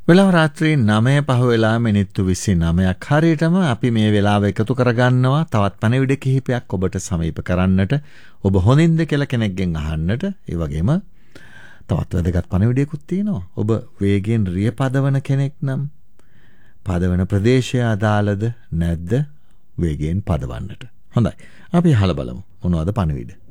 වෙලාව රාත්‍රී 9 පහ වෙලා මිනිත්තු 29ක් හරියටම අපි මේ වෙලාව එකතු කරගන්නවා තවත් පණිවිඩ කිහිපයක් ඔබට සමීප කරන්නට, ඔබ හොඳින්ද කියලා කෙනෙක්ගෙන් අහන්නට. ඒ වගේම තවත් වැදගත් පණිවිඩයකුත් තියෙනවා. ඔබ වේගෙන් රිය පදවන කෙනෙක් නම් පදවන ප්‍රදේශය අදාළද නැද්ද වේගෙන් පදවන්නට. හොඳයි. අපි අහලා බලමු මොනවද පණිවිඩ.